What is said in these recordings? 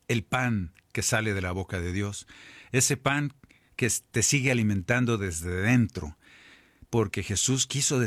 el pan que sale de la boca de Dios, ese pan que te sigue alimentando desde dentro, porque Jesús quiso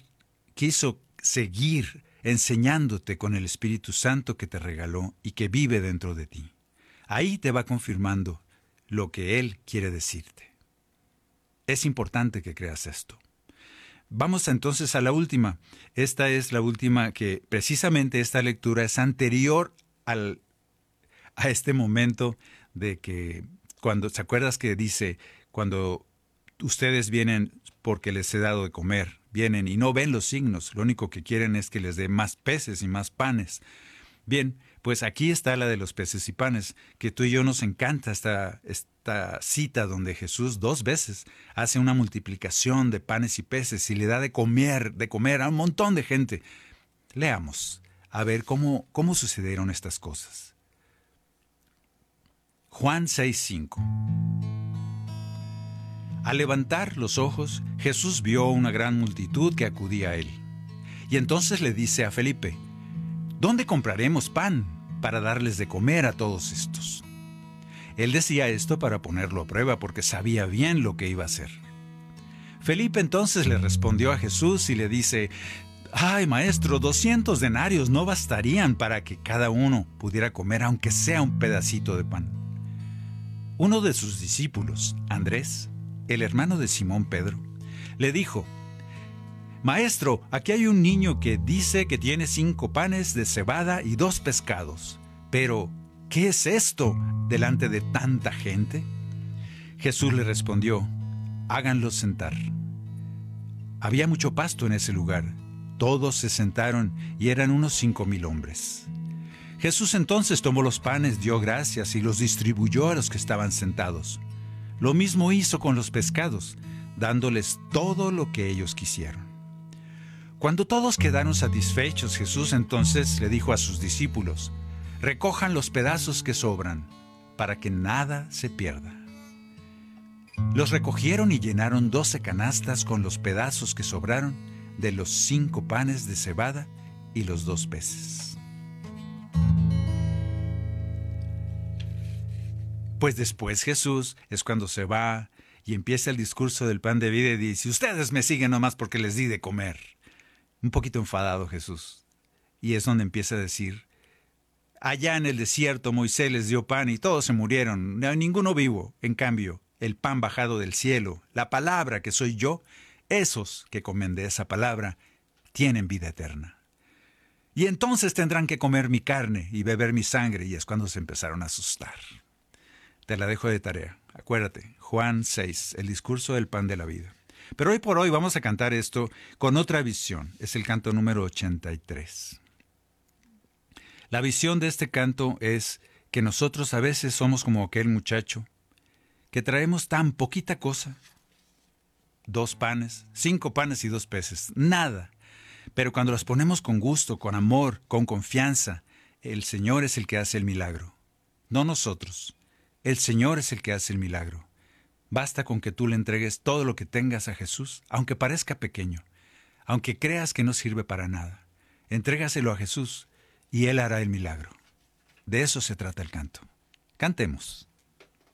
seguir enseñándote con el Espíritu Santo que te regaló y que vive dentro de ti. Ahí te va confirmando lo que Él quiere decirte. Es importante que creas esto. Vamos entonces a la última. Esta es la última que precisamente esta lectura es anterior a este momento de que cuando, ¿te acuerdas que dice, cuando ustedes vienen porque les he dado de comer, vienen y no ven los signos, lo único que quieren es que les dé más peces y más panes? Bien, pues aquí está la de los peces y panes, que tú y yo nos encanta esta cita donde Jesús 2 veces hace una multiplicación de panes y peces y le da de comer a un montón de gente. Leamos, a ver cómo sucedieron estas cosas. Juan 6:5. Al levantar los ojos, Jesús vio una gran multitud que acudía a él. Y entonces le dice a Felipe: ¿dónde compraremos pan para darles de comer a todos estos? Él decía esto para ponerlo a prueba porque sabía bien lo que iba a hacer. Felipe entonces le respondió a Jesús y le dice: ¡ay, maestro, 200 denarios no bastarían para que cada uno pudiera comer aunque sea un pedacito de pan! Uno de sus discípulos, Andrés, el hermano de Simón Pedro, le dijo: Maestro, aquí hay un niño que dice que tiene 5 panes de cebada y 2 pescados. Pero, ¿qué es esto delante de tanta gente? Jesús le respondió: háganlos sentar. Había mucho pasto en ese lugar. Todos se sentaron y eran unos 5,000 hombres. Jesús entonces tomó los panes, dio gracias y los distribuyó a los que estaban sentados. Lo mismo hizo con los pescados, dándoles todo lo que ellos quisieron. Cuando todos quedaron satisfechos, Jesús entonces le dijo a sus discípulos: recojan los pedazos que sobran, para que nada se pierda. Los recogieron y llenaron 12 canastas con los pedazos que sobraron de los 5 panes de cebada y los 2 peces. Pues después Jesús es cuando se va y empieza el discurso del pan de vida y dice: ustedes me siguen nomás porque les di de comer. Un poquito enfadado Jesús. Y es donde empieza a decir: allá en el desierto Moisés les dio pan y todos se murieron, ninguno vivo. En cambio, el pan bajado del cielo, la palabra que soy yo, esos que comen de esa palabra tienen vida eterna. Y entonces tendrán que comer mi carne y beber mi sangre. Y es cuando se empezaron a asustar. Te la dejo de tarea. Acuérdate, Juan 6, el discurso del pan de la vida. Pero hoy por hoy vamos a cantar esto con otra visión. Es el canto número 83. La visión de este canto es que nosotros a veces somos como aquel muchacho que traemos tan poquita cosa. 2 panes, 5 panes y 2 peces. Nada. Pero cuando los ponemos con gusto, con amor, con confianza, el Señor es el que hace el milagro. No nosotros. El Señor es el que hace el milagro. Basta con que tú le entregues todo lo que tengas a Jesús, aunque parezca pequeño, aunque creas que no sirve para nada. Entrégaselo a Jesús y Él hará el milagro. De eso se trata el canto. Cantemos.